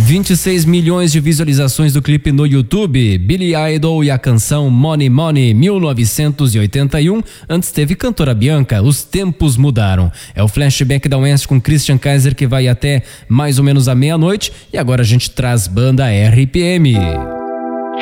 26 milhões de visualizações do clipe no YouTube. Billy Idol e a canção Money Money, 1981. Antes teve Cantora Bianca, Os Tempos Mudaram. É o flashback da Oeste com Christian Kaiser que vai até mais ou menos a meia-noite. E agora a gente traz banda RPM.